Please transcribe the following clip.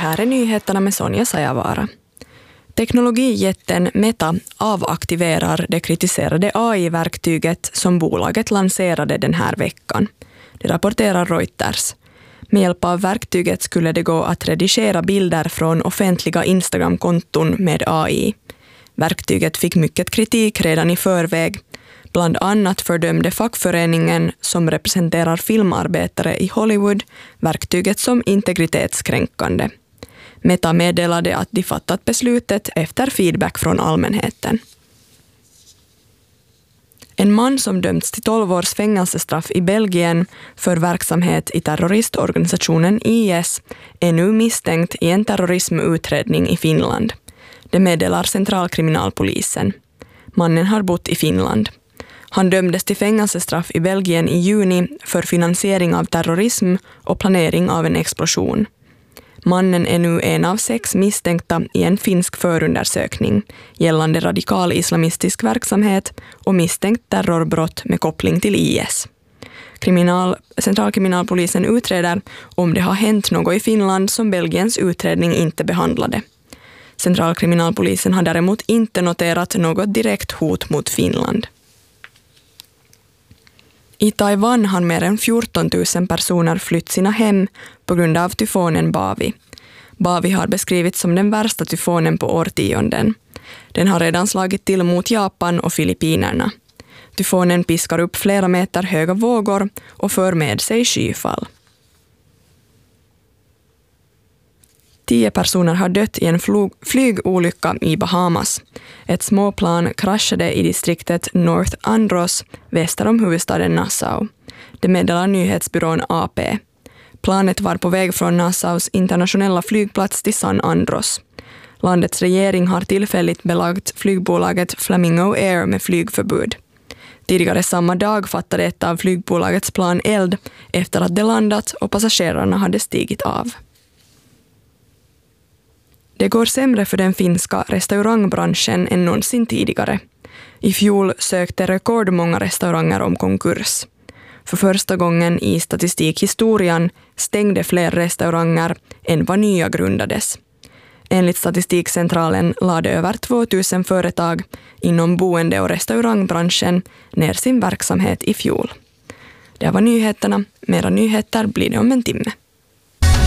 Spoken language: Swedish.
här är nyheterna med Sonja Sajavara. Teknologijätten Meta avaktiverar det kritiserade AI-verktyget som bolaget lanserade den här veckan. Det rapporterar Reuters. Med hjälp av verktyget skulle det gå att redigera bilder från offentliga Instagram-konton med AI. Verktyget fick mycket kritik redan i förväg. Bland annat fördömde fackföreningen som representerar filmarbetare i Hollywood verktyget som integritetskränkande. Meta meddelade att de fattat beslutet efter feedback från allmänheten. En man som dömts till 12 års fängelsestraff i Belgien för verksamhet i terroristorganisationen IS är nu misstänkt i en terrorismutredning i Finland. Det meddelar centralkriminalpolisen. Mannen har bott i Finland. Han dömdes till fängelsestraff i Belgien i juni för finansiering av terrorism och planering av en explosion. Mannen är nu en av 6 misstänkta i en finsk förundersökning gällande radikal islamistisk verksamhet och misstänkt terrorbrott med koppling till IS. Centralkriminalpolisen utreder om det har hänt något i Finland som Belgiens utredning inte behandlade. Centralkriminalpolisen har däremot inte noterat något direkt hot mot Finland. I Taiwan har mer än 14 000 personer flytt sina hem på grund av tyfonen Bavi. Bavi har beskrivits som den värsta tyfonen på årtionden. Den har redan slagit till mot Japan och Filippinerna. Tyfonen piskar upp flera meter höga vågor och för med sig skyfall. 10 personer har dött i en flygolycka i Bahamas. Ett småplan kraschade i distriktet North Andros väster om huvudstaden Nassau. Det meddelar nyhetsbyrån AP. Planet var på väg från Nassaus internationella flygplats till San Andros. Landets regering har tillfälligt belagt flygbolaget Flamingo Air med flygförbud. Tidigare samma dag fattade ett av flygbolagets plan eld efter att det landat och passagerarna hade stigit av. Det går sämre för den finska restaurangbranschen än någonsin tidigare. I fjol sökte rekordmånga restauranger om konkurs. För första gången i statistikhistorien stängde fler restauranger än vad nya grundades. Enligt Statistikcentralen lade över 2000 företag inom boende- och restaurangbranschen ner sin verksamhet i fjol. Det var nyheterna. Mera nyheter blir det om en timme.